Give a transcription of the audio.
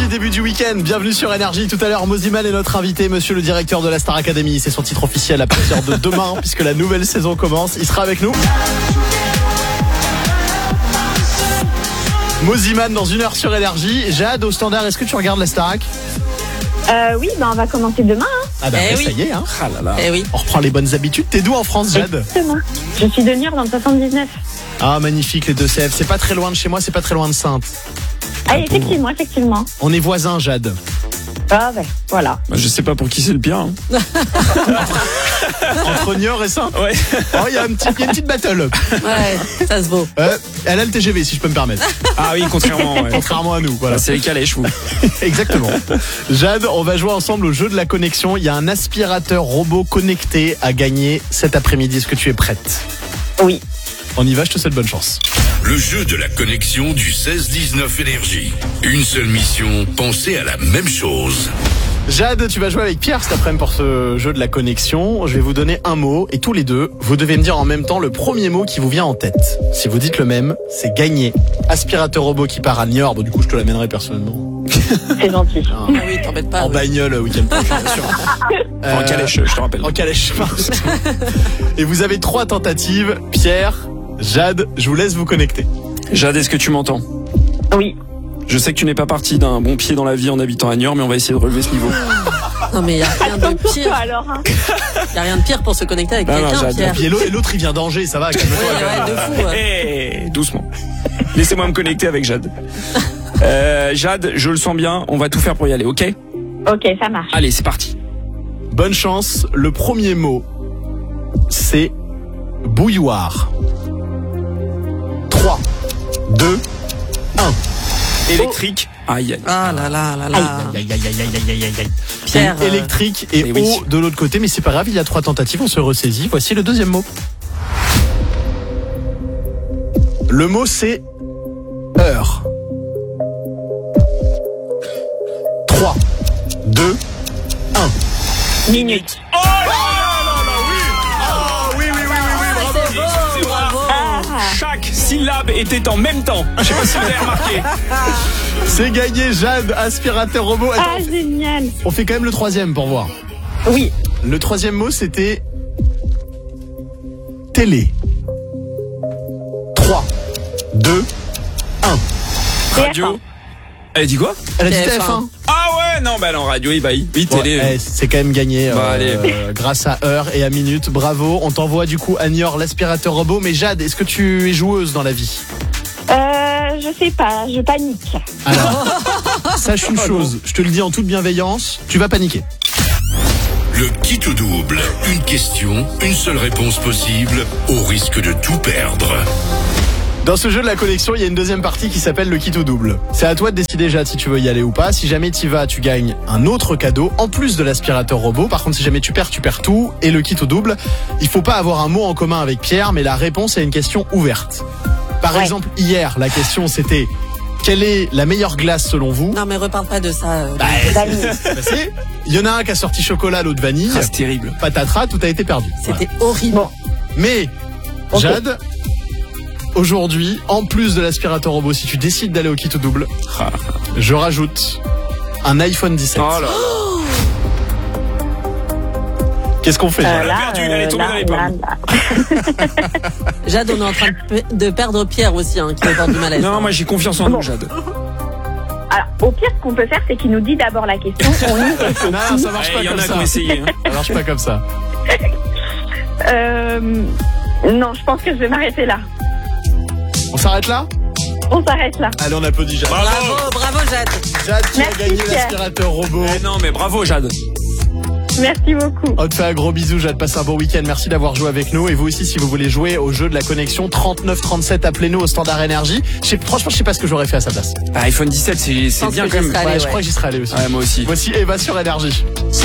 lundi, début du week-end, bienvenue sur Énergie. Tout à l'heure, Mosiman est notre invité, monsieur le directeur de la Star Academy. C'est son titre officiel à partir de demain, puisque la nouvelle saison commence. Il sera avec nous. Mosiman dans 1 heure sur Énergie. Jade, au standard, est-ce que tu regardes la Starac? Oui, on va commencer demain. Ah bah oui. ça y est, hein. Ah là là. Oui. On reprend les bonnes habitudes. T'es d'où en France, Jade? Exactement. Je suis de Niort dans le 79. Ah, magnifique, les Deux-Sèvres. C'est pas très loin de chez moi, c'est pas très loin de Saintes. Ah, effectivement. On est voisins, Jade. Ah ben, voilà. Bah, je sais pas pour qui c'est le pire. Hein. Entre Niort et Saintes. Ouais. Oh, il y a une petite battle. Ouais, ça se vaut. Elle a le TGV, si je peux me permettre. Ah oui, contrairement. Ouais. Contrairement à nous, voilà. C'est les calèches, vous. Exactement. Jade, on va jouer ensemble au jeu de la connexion. Il y a un aspirateur robot connecté à gagner cet après-midi. Est-ce que tu es prête? Oui. On y va, je te souhaite bonne chance. Le jeu de la connexion du 16-19 Énergie. Une seule mission, penser à la même chose. Jade, tu vas jouer avec Pierre cet après-midi pour ce jeu de la connexion. Je vais vous donner un mot et tous les deux, vous devez me dire en même temps le premier mot qui vous vient en tête. Si vous dites le même, c'est gagné. Aspirateur robot qui part à Niort. Bon, du coup, je te l'amènerai personnellement. C'est gentil. Ah oui, t'embête pas. En bagnole, week-end prochain, bien sûr. En calèche, je te rappelle. En calèche. Et vous avez 3 tentatives. Pierre, Jade, je vous laisse vous connecter. Jade, est-ce que tu m'entends? Oui. Je sais que tu n'es pas parti d'un bon pied dans la vie en habitant à Niort, mais on va essayer de relever ce niveau. Non mais il y a rien de pire. Alors, hein. Il y a rien de pire pour se connecter avec quelqu'un, Jade. Pierre. Et l'autre, il vient d'Angers, ça va, calme-toi. Ouais, de fou. Ouais. Doucement. Laissez-moi me connecter avec Jade. Jade, je le sens bien, on va tout faire pour y aller, ok? Ok, ça marche. Allez, c'est parti. Bonne chance. Le premier mot, c'est bouilloire. 3, 2, 1. Électrique. Aïe, aïe. Ah là là là là. Aïe, aïe, aïe, aïe, aïe, aïe, aïe, aïe. Pierre, Électrique et oui. eau de l'autre côté, mais c'est pas grave, il y a 3 tentatives, on se ressaisit. Voici le deuxième mot. Le mot, c'est heure. 3, 2, 1. Minute. Chaque syllabe était en même temps. Je sais pas si vous avez remarqué. C'est gagné, Jade, aspirateur robot. Attends, Ah, génial. on fait quand même le troisième pour voir. Oui. Le troisième mot, c'était télé. 3, 2, 1. Radio. Elle dit quoi? Elle a dit TF1. TF1. Ah ouais, non, bah non, radio, oui, Ouais, télé. c'est quand même gagné Bah, allez. grâce à heure et à minute. Bravo. On t'envoie du coup à Niort l'aspirateur robot. Mais Jade, est-ce que tu es joueuse dans la vie? Je sais pas, je panique. Alors, sache une chose, je te le dis en toute bienveillance, tu vas paniquer. Le qui tout double. Une question, une seule réponse possible, au risque de tout perdre. Dans ce jeu de la connexion, il y a une deuxième partie qui s'appelle le kit au double. C'est à toi de décider, Jade, si tu veux y aller ou pas. Si jamais tu y vas, tu gagnes un autre cadeau en plus de l'aspirateur robot. Par contre, si jamais tu perds tout. Et le kit au double, il faut pas avoir un mot en commun avec Pierre, mais la réponse est une question ouverte. Par exemple, hier, la question c'était: quelle est la meilleure glace selon vous? Non mais reparle pas de ça. Il y en a un qui a sorti chocolat, l'autre vanille. Ah, c'est terrible. Patatras, tout a été perdu. C'était horrible. Bon. Mais, Jade, aujourd'hui, en plus de l'aspirateur robot, si tu décides d'aller au kit au double, je rajoute un iPhone 17. Oh là. Qu'est-ce qu'on fait? Elle a perdu, elle est tombée dans les pommes. Jade, on est en train de perdre Pierre aussi, hein, qui va avoir du malaise. Non, moi j'ai confiance en nous, Jade. Alors, au pire, ce qu'on peut faire, c'est qu'il nous dit d'abord la question. On y réfléchit. Non, ça marche pas Il y en comme a qui ça. ont essayé. Hein. Ça marche pas comme ça. Non, je pense que je vais m'arrêter là. On s'arrête là? On s'arrête là. Allez, on applaudit Jade. Bravo Jade. Jade qui a Merci, gagné Pierre. l'aspirateur robot. Eh non, mais bravo, Jade. Merci beaucoup. On te fait un gros bisou, Jade. Passe un bon week-end. Merci d'avoir joué avec nous. Et vous aussi, si vous voulez jouer au jeu de la connexion, 3937, appelez-nous au standard énergie. Franchement, je sais pas ce que j'aurais fait à sa place. iPhone 17, c'est pense bien que quand j'y même. serais allé, Je crois que j'y serais allé aussi. Ouais, moi aussi. Voici Eva sur énergie.